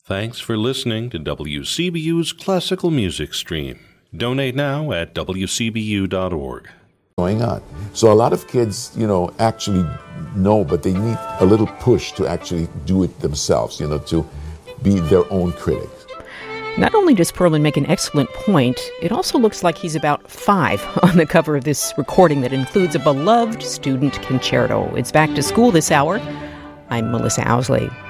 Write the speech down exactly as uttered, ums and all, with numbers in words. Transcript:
Thanks for listening to W C B U's Classical Music Stream. Donate now at w c b u dot org. Going on. So a lot of kids, you know, actually know, but they need a little push to actually do it themselves, you know, to be their own critics. Not only does Perlman make an excellent point, it also looks like he's about five on the cover of this recording that includes a beloved student concerto. It's back to school this hour. I'm Melissa Owsley.